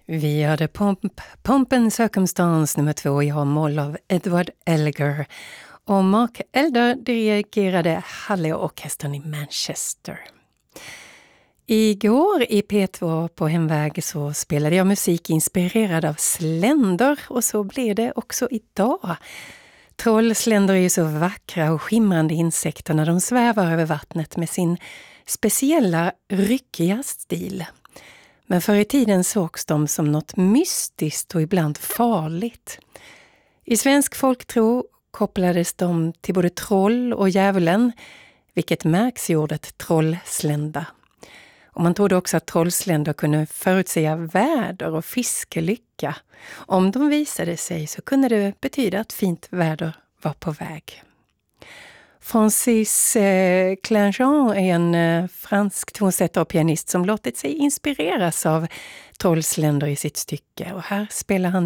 Vi hade Pomp and Circumstance nummer 2 i A-moll av Edward Elgar. Och Mark Elder dirigerade Halley-orkestern i Manchester. Igår i P2 på hemväg så spelade jag musik inspirerad av sländer, och så blir det också idag. Trollsländer är ju så vackra och skimrande insekter när de svävar över vattnet med sin speciella ryckiga stil. Men förr i tiden sågs de som något mystiskt och ibland farligt. I svensk folktro kopplades de till både troll och djävulen, vilket märks i ordet trollslända. Och man trodde också att trollsländor kunde förutsäga väder och fiskelycka. Om de visade sig så kunde det betyda att fint väder var på väg. Francis Clingeon är en fransk tonsättare och pianist som låtit sig inspireras av trollsländor i sitt stycke. Och här spelar han